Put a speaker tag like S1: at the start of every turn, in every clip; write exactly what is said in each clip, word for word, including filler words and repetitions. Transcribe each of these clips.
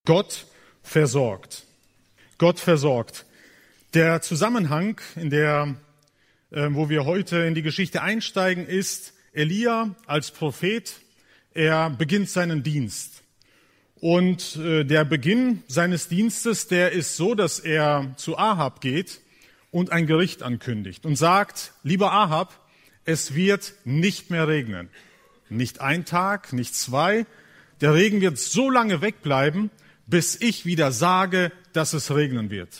S1: Gott versorgt. Gott versorgt. Der Zusammenhang, in der, äh, wo wir heute in die Geschichte einsteigen, ist Elia als Prophet. Er beginnt seinen Dienst. Und äh, der Beginn seines Dienstes, der ist so, dass er zu Ahab geht und ein Gericht ankündigt und sagt: Lieber Ahab, es wird nicht mehr regnen. Nicht ein Tag, nicht zwei. Der Regen wird so lange wegbleiben, bis ich wieder sage, dass es regnen wird.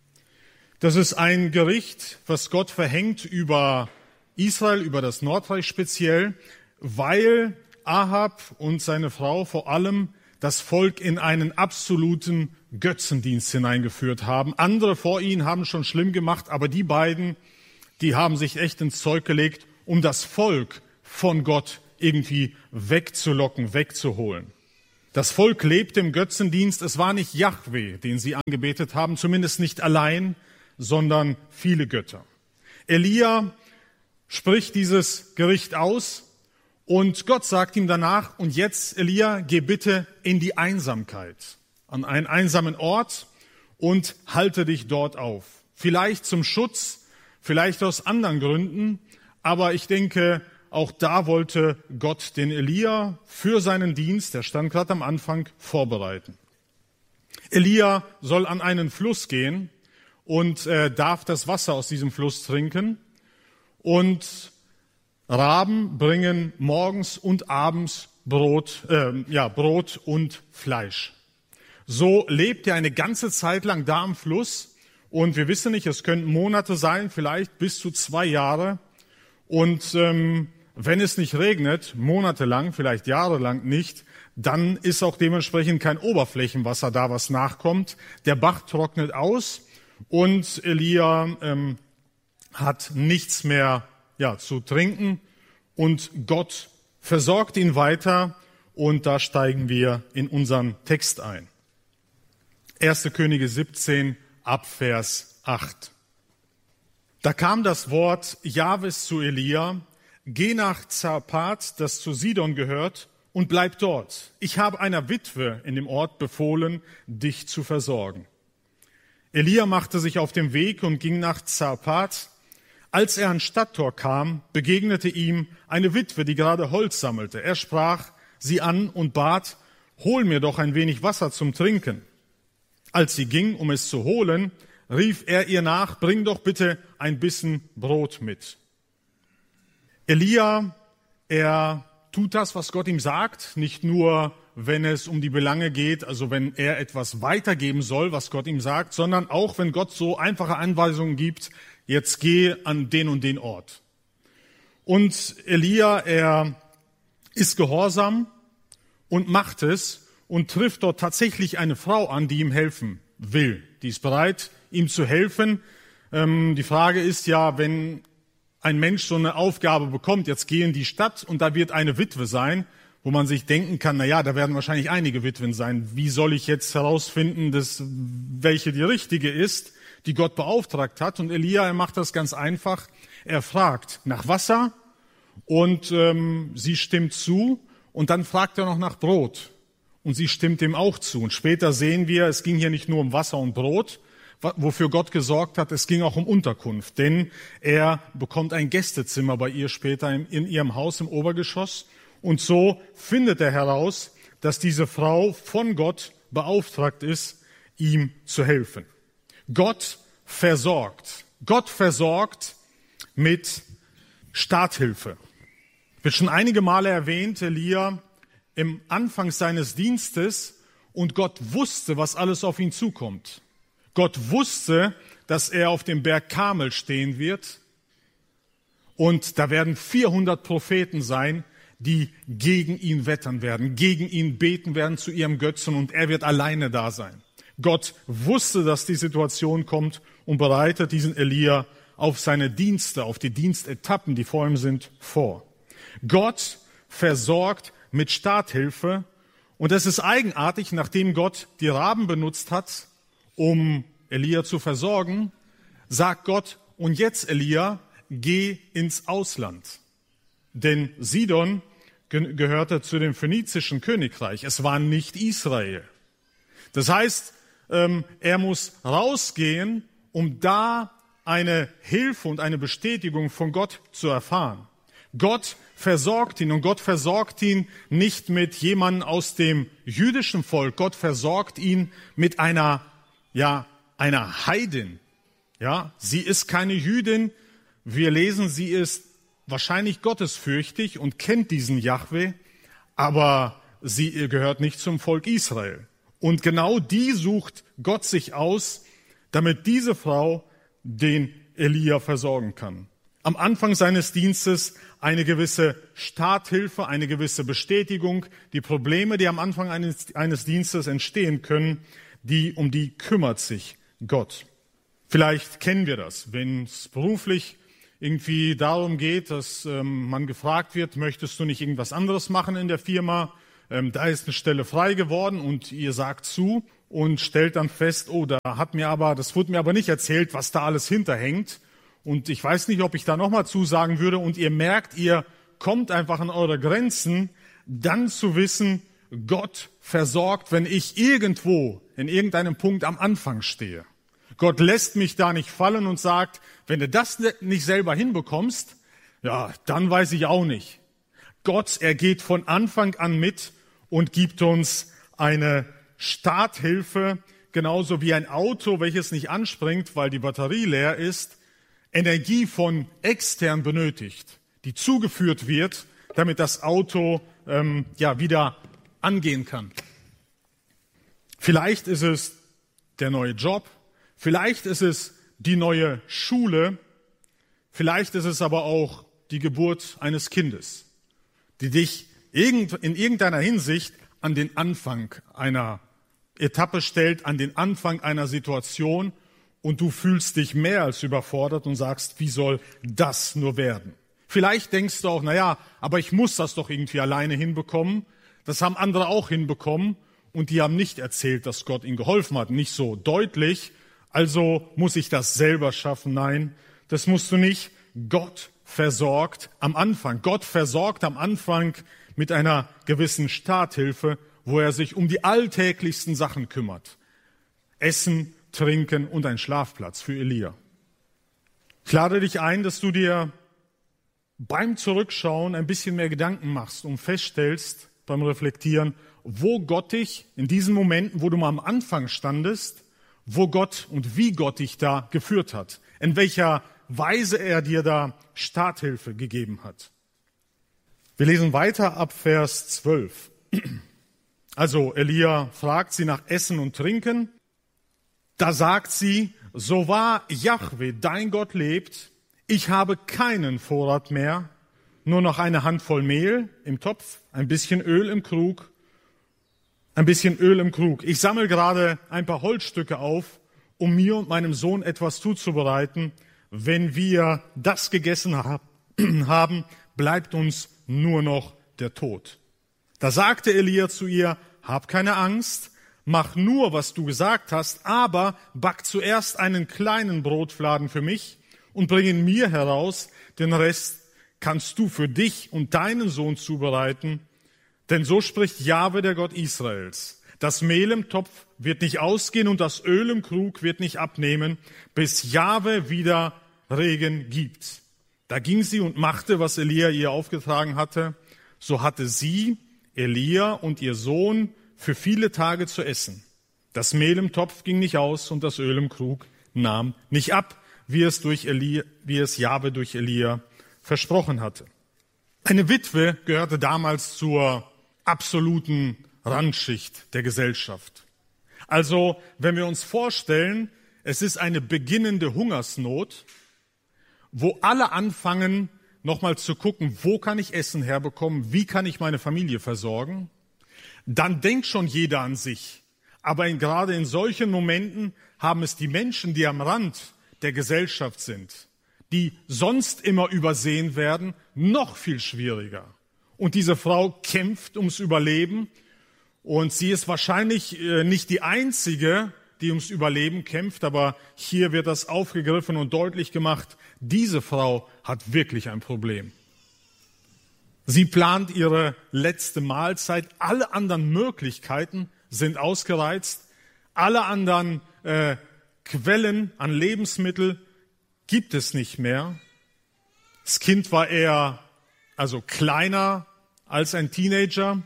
S1: Das ist ein Gericht, was Gott verhängt über Israel, über das Nordreich speziell, weil Ahab und seine Frau vor allem das Volk in einen absoluten Götzendienst hineingeführt haben. Andere vor ihnen haben schon schlimm gemacht, aber die beiden, die haben sich echt ins Zeug gelegt, um das Volk von Gott irgendwie wegzulocken, wegzuholen. Das Volk lebt im Götzendienst. Es war nicht Jahwe, den sie angebetet haben, zumindest nicht allein, sondern viele Götter. Elia spricht dieses Gericht aus und Gott sagt ihm danach: Und jetzt, Elia, geh bitte in die Einsamkeit, an einen einsamen Ort und halte dich dort auf. Vielleicht zum Schutz, vielleicht aus anderen Gründen, aber ich denke, auch da wollte Gott den Elia für seinen Dienst, der stand gerade am Anfang, vorbereiten. Elia soll an einen Fluss gehen und äh, darf das Wasser aus diesem Fluss trinken. Und Raben bringen morgens und abends Brot, äh, ja, Brot und Fleisch. So lebt er eine ganze Zeit lang da am Fluss. Und wir wissen nicht, es könnten Monate sein, vielleicht bis zu zwei Jahre. Und ähm, wenn es nicht regnet, monatelang, vielleicht jahrelang nicht, dann ist auch dementsprechend kein Oberflächenwasser da, was nachkommt. Der Bach trocknet aus und Elia ähm, hat nichts mehr ja, zu trinken und Gott versorgt ihn weiter und da steigen wir in unseren Text ein. erster Könige siebzehn, ab Vers acht. Da kam das Wort Jahwes zu Elia: Geh nach Zarpat, das zu Sidon gehört, und bleib dort. Ich habe einer Witwe in dem Ort befohlen, dich zu versorgen. Elia machte sich auf den Weg und ging nach Zarpat. Als er ans Stadttor kam, begegnete ihm eine Witwe, die gerade Holz sammelte. Er sprach sie an und bat: Hol mir doch ein wenig Wasser zum Trinken. Als sie ging, um es zu holen, rief er ihr nach: Bring doch bitte ein bisschen Brot mit. Elia, er tut das, was Gott ihm sagt, nicht nur, wenn es um die Belange geht, also wenn er etwas weitergeben soll, was Gott ihm sagt, sondern auch, wenn Gott so einfache Anweisungen gibt: Jetzt geh an den und den Ort. Und Elia, er ist gehorsam und macht es und trifft dort tatsächlich eine Frau an, die ihm helfen will. Die ist bereit, ihm zu helfen. Ähm, die Frage ist ja, wenn ein Mensch so eine Aufgabe bekommt, jetzt geh in die Stadt und da wird eine Witwe sein, wo man sich denken kann, na ja, da werden wahrscheinlich einige Witwen sein. Wie soll ich jetzt herausfinden, dass, welche die richtige ist, die Gott beauftragt hat? Und Elia, er macht das ganz einfach. Er fragt nach Wasser und ähm, sie stimmt zu und dann fragt er noch nach Brot und sie stimmt dem auch zu. Und später sehen wir, es ging hier nicht nur um Wasser und Brot, wofür Gott gesorgt hat, es ging auch um Unterkunft, denn er bekommt ein Gästezimmer bei ihr später in, in ihrem Haus im Obergeschoss. Und so findet er heraus, dass diese Frau von Gott beauftragt ist, ihm zu helfen. Gott versorgt. Gott versorgt mit Starthilfe. Wird schon einige Male erwähnt, Elia im Anfang seines Dienstes, und Gott wusste, was alles auf ihn zukommt. Gott wusste, dass er auf dem Berg Karmel stehen wird und da werden vierhundert Propheten sein, die gegen ihn wettern werden, gegen ihn beten werden zu ihrem Götzen und er wird alleine da sein. Gott wusste, dass die Situation kommt und bereitet diesen Elia auf seine Dienste, auf die Dienstetappen, die vor ihm sind, vor. Gott versorgt mit Starthilfe und es ist eigenartig, nachdem Gott die Raben benutzt hat, um Elia zu versorgen, sagt Gott: Und jetzt, Elia, geh ins Ausland. Denn Sidon ge- gehörte zu dem phönizischen Königreich. Es war nicht Israel. Das heißt, er muss rausgehen, um da eine Hilfe und eine Bestätigung von Gott zu erfahren. Gott versorgt ihn und Gott versorgt ihn nicht mit jemandem aus dem jüdischen Volk. Gott versorgt ihn mit einer, ja, einer Heidin. Ja, sie ist keine Jüdin. Wir lesen, sie ist wahrscheinlich gottesfürchtig und kennt diesen Jahwe, aber sie gehört nicht zum Volk Israel. Und genau die sucht Gott sich aus, damit diese Frau den Elia versorgen kann. Am Anfang seines Dienstes eine gewisse Starthilfe, eine gewisse Bestätigung. Die Probleme, die am Anfang eines, eines Dienstes entstehen können, die, um die kümmert sich Gott. Vielleicht kennen wir das, wenn es beruflich irgendwie darum geht, dass ähm, man gefragt wird, möchtest du nicht irgendwas anderes machen in der Firma? Ähm, da ist eine Stelle frei geworden und ihr sagt zu und stellt dann fest, oh, da hat mir aber, das wurde mir aber nicht erzählt, was da alles hinterhängt. Und ich weiß nicht, ob ich da nochmal zusagen würde. Und ihr merkt, ihr kommt einfach an eure Grenzen, dann zu wissen, Gott versorgt, wenn ich irgendwo in irgendeinem Punkt am Anfang stehe. Gott lässt mich da nicht fallen und sagt, wenn du das nicht selber hinbekommst, ja, dann weiß ich auch nicht. Gott, er geht von Anfang an mit und gibt uns eine Starthilfe, genauso wie ein Auto, welches nicht anspringt, weil die Batterie leer ist, Energie von extern benötigt, die zugeführt wird, damit das Auto ähm, ja wieder angehen kann. Vielleicht ist es der neue Job, vielleicht ist es die neue Schule, vielleicht ist es aber auch die Geburt eines Kindes, die dich in irgendeiner Hinsicht an den Anfang einer Etappe stellt, an den Anfang einer Situation und du fühlst dich mehr als überfordert und sagst, wie soll das nur werden? Vielleicht denkst du auch, naja, aber ich muss das doch irgendwie alleine hinbekommen. Das haben andere auch hinbekommen und die haben nicht erzählt, dass Gott ihnen geholfen hat. Nicht so deutlich, also muss ich das selber schaffen. Nein, das musst du nicht. Gott versorgt am Anfang. Gott versorgt am Anfang mit einer gewissen Starthilfe, wo er sich um die alltäglichsten Sachen kümmert. Essen, Trinken und ein Schlafplatz für Elia. Ich lade dich ein, dass du dir beim Zurückschauen ein bisschen mehr Gedanken machst und feststellst beim Reflektieren, wo Gott dich in diesen Momenten, wo du mal am Anfang standest, wo Gott und wie Gott dich da geführt hat, in welcher Weise er dir da Starthilfe gegeben hat. Wir lesen weiter ab Vers zwölf. Also Elia fragt sie nach Essen und Trinken. Da sagt sie, so wahr Jahwe, dein Gott lebt, ich habe keinen Vorrat mehr, nur noch eine Handvoll Mehl im Topf, ein bisschen Öl im Krug, ein bisschen Öl im Krug. Ich sammle gerade ein paar Holzstücke auf, um mir und meinem Sohn etwas zuzubereiten. Wenn wir das gegessen haben, bleibt uns nur noch der Tod. Da sagte Elia zu ihr, hab keine Angst, mach nur, was du gesagt hast, aber back zuerst einen kleinen Brotfladen für mich und bring ihn mir heraus, den Rest kannst du für dich und deinen Sohn zubereiten. Denn so spricht Jahwe, der Gott Israels. Das Mehl im Topf wird nicht ausgehen und das Öl im Krug wird nicht abnehmen, bis Jahwe wieder Regen gibt. Da ging sie und machte, was Elia ihr aufgetragen hatte. So hatte sie, Elia und ihr Sohn für viele Tage zu essen. Das Mehl im Topf ging nicht aus und das Öl im Krug nahm nicht ab, wie es durch Elia, wie es Jahwe durch Elia versprochen hatte. Eine Witwe gehörte damals zur absoluten Randschicht der Gesellschaft. Also, wenn wir uns vorstellen, es ist eine beginnende Hungersnot, wo alle anfangen, nochmal zu gucken, wo kann ich Essen herbekommen, wie kann ich meine Familie versorgen, dann denkt schon jeder an sich. Aber in, gerade in solchen Momenten haben es die Menschen, die am Rand der Gesellschaft sind, die sonst immer übersehen werden, noch viel schwieriger. Und diese Frau kämpft ums Überleben und sie ist wahrscheinlich nicht die einzige, die ums Überleben kämpft, aber hier wird das aufgegriffen und deutlich gemacht, diese Frau hat wirklich ein Problem. Sie plant ihre letzte Mahlzeit, alle anderen Möglichkeiten sind ausgereizt. Alle anderen äh, Quellen an Lebensmittel gibt es nicht mehr. Das Kind war eher also kleiner als ein Teenager.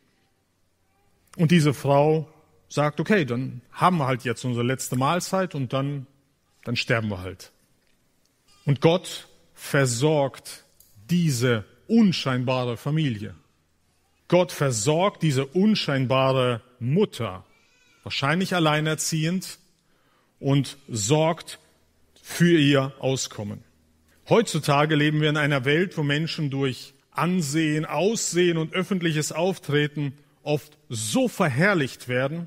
S1: Und diese Frau sagt, okay, dann haben wir halt jetzt unsere letzte Mahlzeit und dann, dann sterben wir halt. Und Gott versorgt diese unscheinbare Familie. Gott versorgt diese unscheinbare Mutter, wahrscheinlich alleinerziehend, und sorgt für ihr Auskommen. Heutzutage leben wir in einer Welt, wo Menschen durch Ansehen, Aussehen und öffentliches Auftreten oft so verherrlicht werden,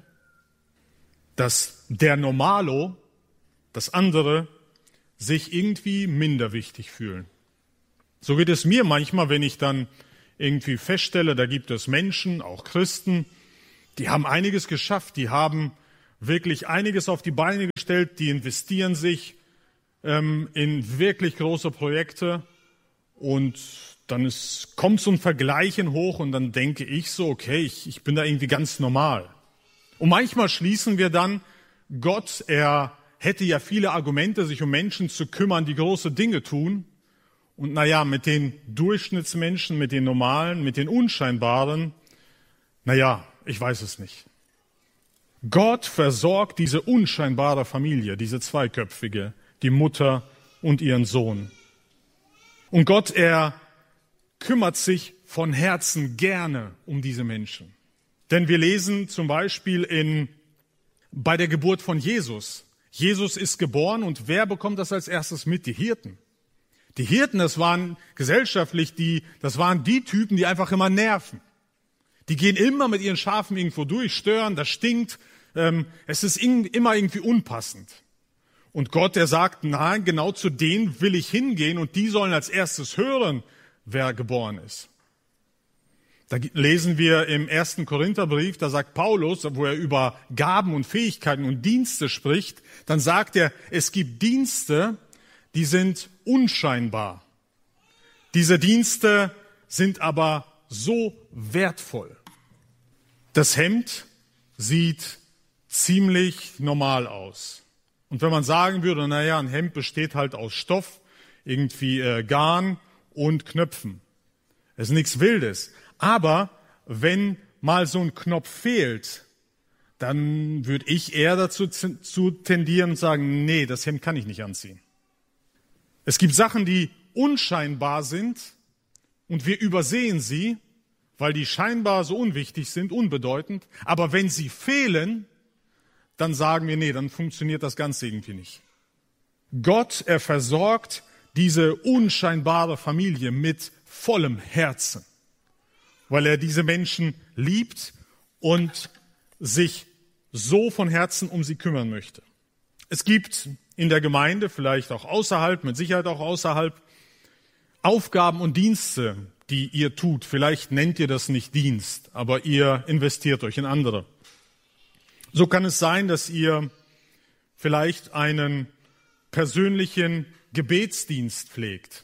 S1: dass der Normalo, das andere, sich irgendwie minder wichtig fühlen. So geht es mir manchmal, wenn ich dann irgendwie feststelle, da gibt es Menschen, auch Christen, die haben einiges geschafft, die haben wirklich einiges auf die Beine gestellt, die investieren sich ähm, in wirklich große Projekte und dann ist, kommt so ein Vergleichen hoch und dann denke ich so, okay, ich, ich bin da irgendwie ganz normal. Und manchmal schließen wir dann, Gott, er hätte ja viele Argumente, sich um Menschen zu kümmern, die große Dinge tun. Und naja, mit den Durchschnittsmenschen, mit den Normalen, mit den Unscheinbaren, naja, ich weiß es nicht. Gott versorgt diese unscheinbare Familie, diese zweiköpfige, die Mutter und ihren Sohn. Und Gott, er kümmert sich von Herzen gerne um diese Menschen. Denn wir lesen zum Beispiel in, bei der Geburt von Jesus. Jesus ist geboren und wer bekommt das als erstes mit? Die Hirten. Die Hirten, das waren gesellschaftlich die, das waren die Typen, die einfach immer nerven. Die gehen immer mit ihren Schafen irgendwo durch, stören, das stinkt, ähm, es ist in, immer irgendwie unpassend. Und Gott, der sagt, nein, genau zu denen will ich hingehen und die sollen als erstes hören, wer geboren ist. Da lesen wir im ersten Korintherbrief, da sagt Paulus, wo er über Gaben und Fähigkeiten und Dienste spricht, dann sagt er, es gibt Dienste, die sind unscheinbar. Diese Dienste sind aber so wertvoll. Das Hemd sieht ziemlich normal aus. Und wenn man sagen würde, naja, ein Hemd besteht halt aus Stoff, irgendwie äh, Garn und Knöpfen. Das ist nichts Wildes. Aber wenn mal so ein Knopf fehlt, dann würde ich eher dazu zu tendieren und sagen, nee, das Hemd kann ich nicht anziehen. Es gibt Sachen, die unscheinbar sind und wir übersehen sie, weil die scheinbar so unwichtig sind, unbedeutend. Aber wenn sie fehlen, dann sagen wir, nee, dann funktioniert das Ganze irgendwie nicht. Gott, er versorgt diese unscheinbare Familie mit vollem Herzen, weil er diese Menschen liebt und sich so von Herzen um sie kümmern möchte. Es gibt in der Gemeinde, vielleicht auch außerhalb, mit Sicherheit auch außerhalb, Aufgaben und Dienste, die ihr tut. Vielleicht nennt ihr das nicht Dienst, aber ihr investiert euch in andere. So kann es sein, dass ihr vielleicht einen persönlichen Gebetsdienst pflegt.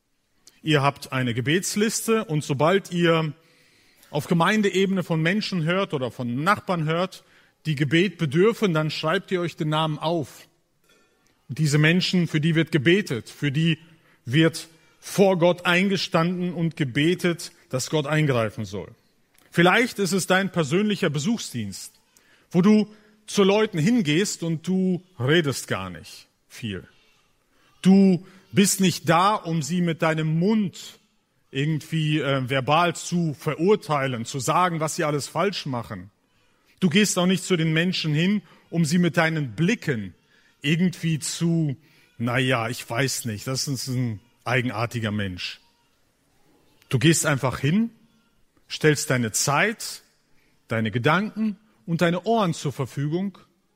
S1: Ihr habt eine Gebetsliste und sobald ihr auf Gemeindeebene von Menschen hört oder von Nachbarn hört, die Gebet bedürfen, dann schreibt ihr euch den Namen auf. Und diese Menschen, für die wird gebetet, für die wird vor Gott eingestanden und gebetet, dass Gott eingreifen soll. Vielleicht ist es dein persönlicher Besuchsdienst, wo du zu Leuten hingehst und du redest gar nicht viel. Du bist nicht da, um sie mit deinem Mund irgendwie äh, verbal zu verurteilen, zu sagen, was sie alles falsch machen. Du gehst auch nicht zu den Menschen hin, um sie mit deinen Blicken irgendwie zu, naja, ich weiß nicht, das ist ein eigenartiger Mensch. Du gehst einfach hin, stellst deine Zeit, deine Gedanken und deine Ohren zur Verfügung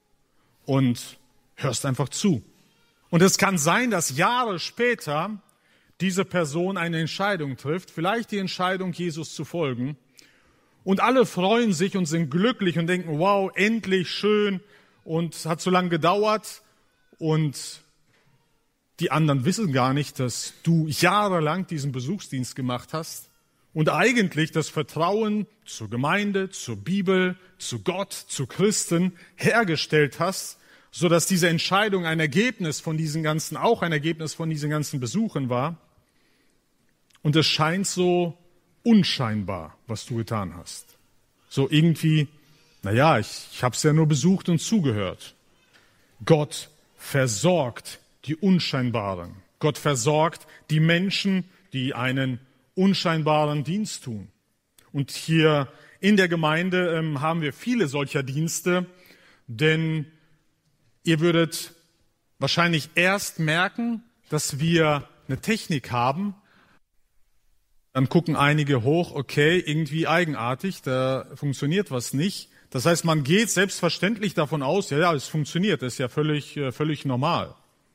S1: und hörst einfach zu. Und es kann sein, dass Jahre später diese Person eine Entscheidung trifft, vielleicht die Entscheidung, Jesus zu folgen. Und alle freuen sich und sind glücklich und denken, wow, endlich schön und es hat so lange gedauert. Und die anderen wissen gar nicht, dass du jahrelang diesen Besuchsdienst gemacht hast und eigentlich das Vertrauen zur Gemeinde, zur Bibel, zu Gott, zu Christen hergestellt hast, so dass diese Entscheidung ein Ergebnis von diesen ganzen, auch ein Ergebnis von diesen ganzen Besuchen war. Und es scheint so unscheinbar, was du getan hast. So irgendwie, naja, ich, ich habe es ja nur besucht und zugehört. Gott versorgt die Unscheinbaren. Gott versorgt die Menschen, die einen unscheinbaren Dienst tun. Und hier in der Gemeinde ähm, haben wir viele solcher Dienste, denn ihr würdet wahrscheinlich erst merken, dass wir eine Technik haben. Dann gucken einige hoch, okay, irgendwie eigenartig, da funktioniert was nicht. Das heißt, man geht selbstverständlich davon aus, ja, ja, es funktioniert, das ist ja völlig, völlig normal.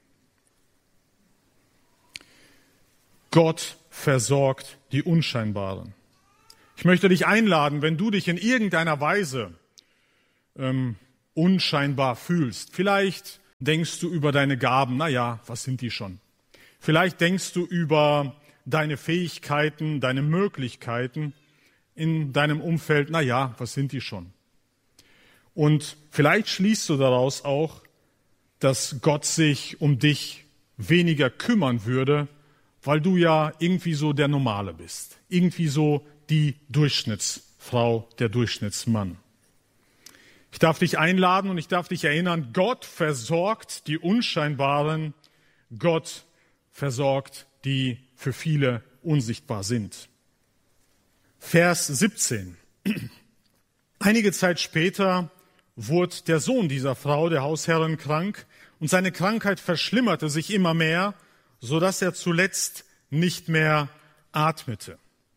S1: Gott versorgt die Unscheinbaren. Ich möchte dich einladen, wenn du dich in irgendeiner Weise ähm, unscheinbar fühlst. Vielleicht denkst du über deine Gaben, na ja, was sind die schon? Vielleicht denkst du über deine Fähigkeiten, deine Möglichkeiten in deinem Umfeld, na ja, was sind die schon? Und vielleicht schließt du daraus auch, dass Gott sich um dich weniger kümmern würde, weil du ja irgendwie so der Normale bist, irgendwie so die Durchschnittsfrau, der Durchschnittsmann. Ich darf dich einladen und ich darf dich erinnern, Gott versorgt die Unscheinbaren, Gott versorgt die für viele unsichtbar sind. Vers siebzehn. Einige Zeit später wurde der Sohn dieser Frau, der Hausherrin, krank und seine Krankheit verschlimmerte sich immer mehr, so dass er zuletzt nicht mehr atmete.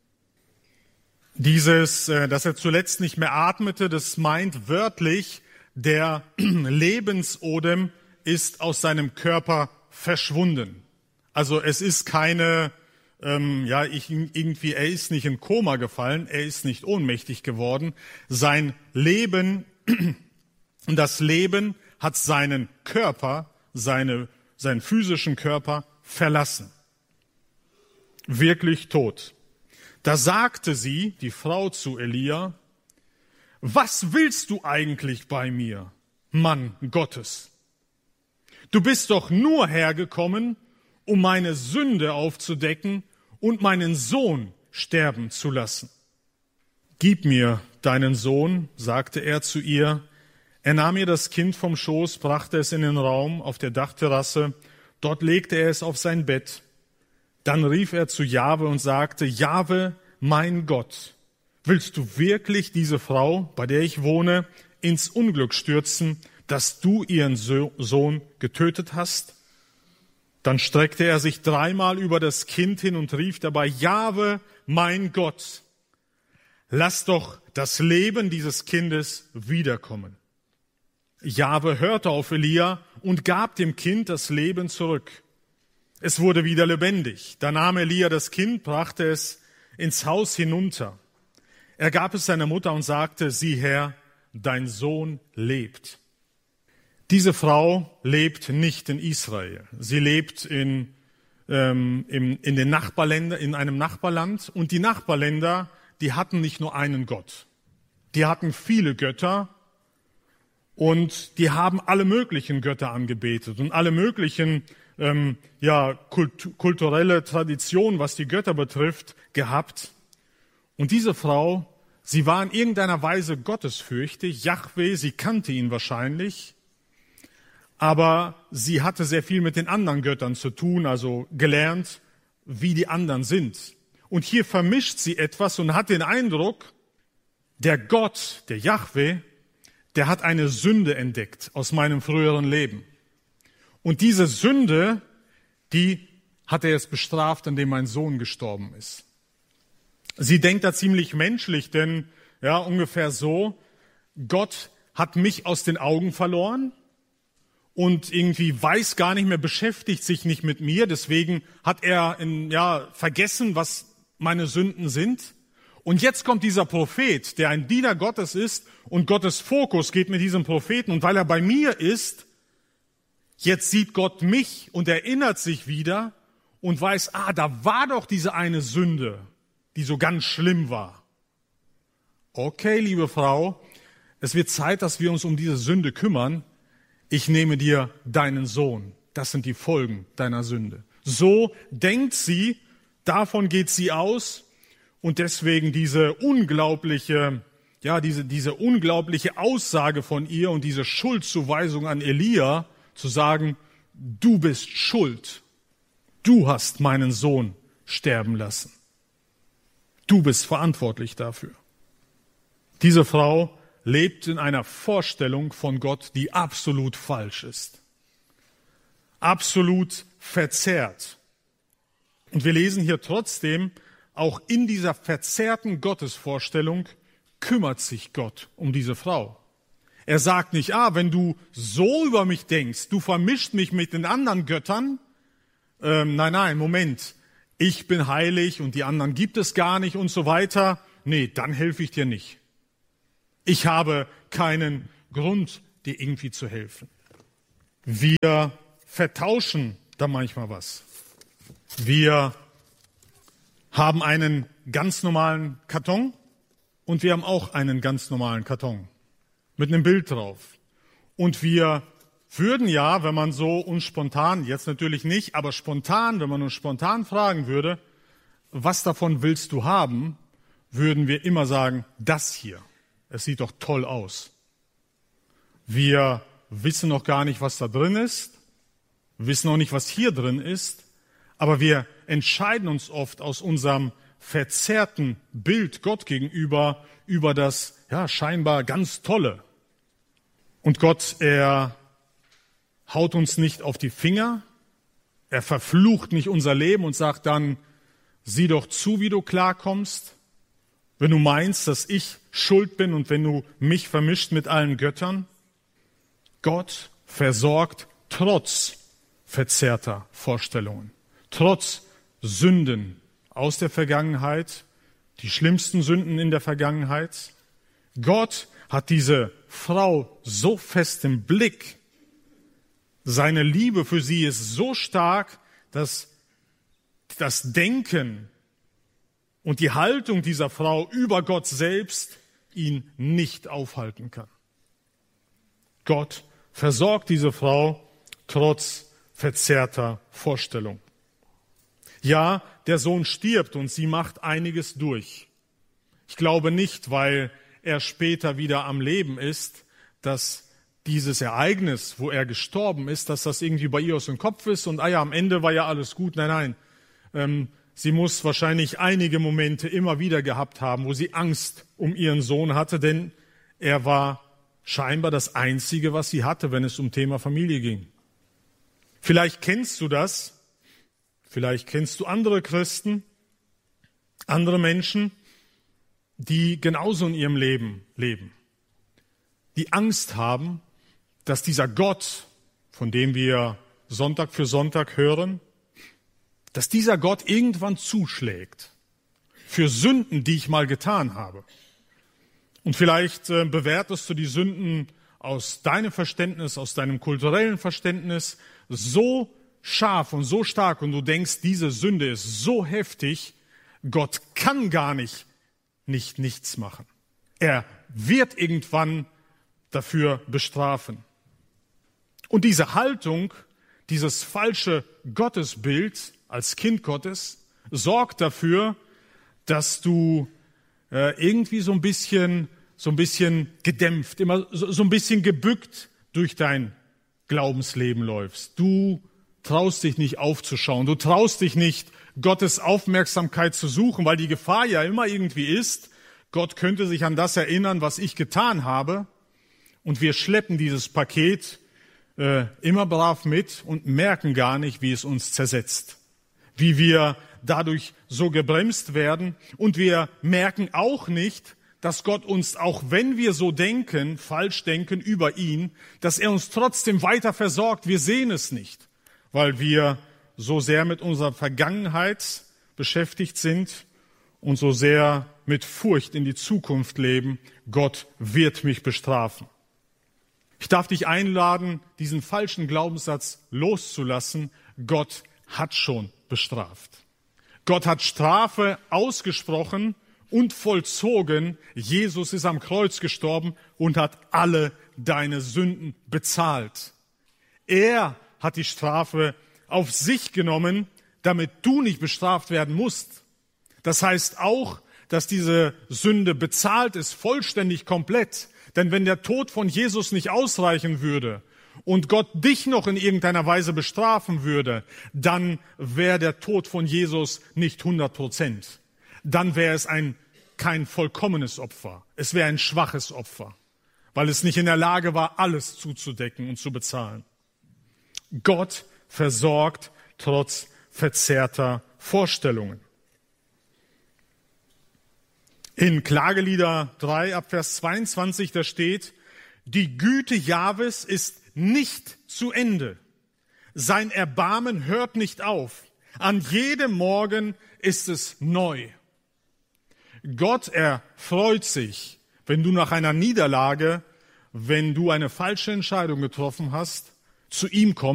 S1: Dieses, dass er zuletzt nicht mehr atmete, das meint wörtlich, der Lebensodem ist aus seinem Körper verschwunden. Also es ist keine, ähm, ja, ich, irgendwie, er ist nicht in Koma gefallen, er ist nicht ohnmächtig geworden. Sein Leben, das Leben hat seinen Körper, seine, seinen physischen Körper verlassen. Wirklich tot. Da sagte sie, die Frau, zu Elia: Was willst du eigentlich bei mir, Mann Gottes? Du bist doch nur hergekommen, um meine Sünde aufzudecken und meinen Sohn sterben zu lassen. Gib mir deinen Sohn, sagte er zu ihr. Er nahm ihr das Kind vom Schoß, brachte es in den Raum auf der Dachterrasse. Dort legte er es auf sein Bett. Dann rief er zu Jahwe und sagte: Jahwe, mein Gott, willst du wirklich diese Frau, bei der ich wohne, ins Unglück stürzen, dass du ihren Sohn getötet hast? Dann streckte er sich dreimal über das Kind hin und rief dabei: Jahwe, mein Gott, lass doch das Leben dieses Kindes wiederkommen. Jahwe hörte auf Elia und gab dem Kind das Leben zurück. Es wurde wieder lebendig. Da nahm Elia das Kind, brachte es ins Haus hinunter. Er gab es seiner Mutter und sagte: Sieh her, dein Sohn lebt. Diese Frau lebt nicht in Israel. Sie lebt in, ähm, in, in den Nachbarländern, in einem Nachbarland. Und die Nachbarländer, die hatten nicht nur einen Gott. Die hatten viele Götter. Und die haben alle möglichen Götter angebetet und alle möglichen ähm, ja, kult- kulturelle Traditionen, was die Götter betrifft, gehabt. Und diese Frau, sie war in irgendeiner Weise gottesfürchtig. Jahwe, sie kannte ihn wahrscheinlich, aber sie hatte sehr viel mit den anderen Göttern zu tun, also gelernt, wie die anderen sind. Und hier vermischt sie etwas und hat den Eindruck, der Gott, der Jahwe, der hat eine Sünde entdeckt aus meinem früheren Leben. Und diese Sünde, die hat er jetzt bestraft, indem mein Sohn gestorben ist. Sie denkt da ziemlich menschlich, denn ja, ungefähr so: Gott hat mich aus den Augen verloren und irgendwie weiß gar nicht mehr, beschäftigt sich nicht mit mir. Deswegen hat er in, ja, vergessen, was meine Sünden sind. Und jetzt kommt dieser Prophet, der ein Diener Gottes ist, und Gottes Fokus geht mit diesem Propheten. Und weil er bei mir ist, jetzt sieht Gott mich und erinnert sich wieder und weiß, ah, da war doch diese eine Sünde. die so ganz schlimm war. Okay, liebe Frau, es wird Zeit, dass wir uns um diese Sünde kümmern. Ich nehme dir deinen Sohn. Das sind die Folgen deiner Sünde. So denkt sie, davon geht sie aus und deswegen diese unglaubliche, ja, diese, diese unglaubliche Aussage von ihr und diese Schuldzuweisung an Elia, zu sagen, du bist schuld. Du hast meinen Sohn sterben lassen. Du bist verantwortlich dafür. Diese Frau lebt in einer Vorstellung von Gott, die absolut falsch ist. Absolut verzerrt. Und wir lesen hier trotzdem, auch in dieser verzerrten Gottesvorstellung kümmert sich Gott um diese Frau. Er sagt nicht, ah, wenn du so über mich denkst, du vermischst mich mit den anderen Göttern. Ähm, nein, nein, Moment, ich bin heilig und die anderen gibt es gar nicht und so weiter. Nee, dann helfe ich dir nicht. Ich habe keinen Grund, dir irgendwie zu helfen. Wir vertauschen da manchmal was. Wir haben einen ganz normalen Karton und wir haben auch einen ganz normalen Karton mit einem Bild drauf. Und wir würden ja, wenn man so uns spontan, jetzt natürlich nicht, aber spontan, wenn man uns spontan fragen würde, was davon willst du haben, würden wir immer sagen, das hier. Es sieht doch toll aus. Wir wissen noch gar nicht, was da drin ist, wissen auch nicht, was hier drin ist, aber wir entscheiden uns oft aus unserem verzerrten Bild Gott gegenüber über das ja scheinbar ganz Tolle. Und Gott, er haut uns nicht auf die Finger, er verflucht nicht unser Leben und sagt dann, sieh doch zu, wie du klarkommst, wenn du meinst, dass ich schuld bin und wenn du mich vermischt mit allen Göttern. Gott versorgt trotz verzerrter Vorstellungen, trotz Sünden aus der Vergangenheit, die schlimmsten Sünden in der Vergangenheit. Gott hat diese Frau so fest im Blick. Seine Liebe für sie ist so stark, dass das Denken und die Haltung dieser Frau über Gott selbst ihn nicht aufhalten kann. Gott versorgt diese Frau trotz verzerrter Vorstellung. Ja, der Sohn stirbt und sie macht einiges durch. Ich glaube nicht, weil er später wieder am Leben ist, dass dieses Ereignis, wo er gestorben ist, dass das irgendwie bei ihr aus dem Kopf ist und ah ja, am Ende war ja alles gut. Nein, nein. Ähm, sie muss wahrscheinlich einige Momente immer wieder gehabt haben, wo sie Angst um ihren Sohn hatte, denn er war scheinbar das Einzige, was sie hatte, wenn es um Thema Familie ging. Vielleicht kennst du das, vielleicht kennst du andere Christen, andere Menschen, die genauso in ihrem Leben leben, die Angst haben, dass dieser Gott, von dem wir Sonntag für Sonntag hören, dass dieser Gott irgendwann zuschlägt für Sünden, die ich mal getan habe. Und vielleicht äh, bewertest du die Sünden aus deinem Verständnis, aus deinem kulturellen Verständnis so scharf und so stark und du denkst, diese Sünde ist so heftig, Gott kann gar nicht nicht nichts machen. Er wird irgendwann dafür bestrafen. Und diese Haltung, dieses falsche Gottesbild als Kind Gottes, sorgt dafür, dass du äh, irgendwie so ein bisschen, so ein bisschen gedämpft, immer so, so ein bisschen gebückt durch dein Glaubensleben läufst. Du traust dich nicht aufzuschauen, du traust dich nicht, Gottes Aufmerksamkeit zu suchen, weil die Gefahr ja immer irgendwie ist, Gott könnte sich an das erinnern, was ich getan habe. Und wir schleppen dieses Paket äh, immer brav mit und merken gar nicht, wie es uns zersetzt. Wie wir dadurch so gebremst werden. Und wir merken auch nicht, dass Gott uns, auch wenn wir so denken, falsch denken über ihn, dass er uns trotzdem weiter versorgt. Wir sehen es nicht, weil wir so sehr mit unserer Vergangenheit beschäftigt sind und so sehr mit Furcht in die Zukunft leben. Gott wird mich bestrafen. Ich darf dich einladen, diesen falschen Glaubenssatz loszulassen. Gott hat schon bestraft. Gott hat Strafe ausgesprochen und vollzogen. Jesus ist am Kreuz gestorben und hat alle deine Sünden bezahlt. Er hat die Strafe auf sich genommen, damit du nicht bestraft werden musst. Das heißt auch, dass diese Sünde bezahlt ist, vollständig, komplett. Denn wenn der Tod von Jesus nicht ausreichen würde und Gott dich noch in irgendeiner Weise bestrafen würde, dann wäre der Tod von Jesus nicht hundert Prozent. Dann wäre es ein kein vollkommenes Opfer. Es wäre ein schwaches Opfer, weil es nicht in der Lage war, alles zuzudecken und zu bezahlen. Gott versorgt trotz verzerrter Vorstellungen. In Klagelieder drei ab Vers zweiundzwanzig, da steht: Die Güte Jahwes ist nicht zu Ende. Sein Erbarmen hört nicht auf. An jedem Morgen ist es neu. Gott erfreut sich, wenn du nach einer Niederlage, wenn du eine falsche Entscheidung getroffen hast, zu ihm kommst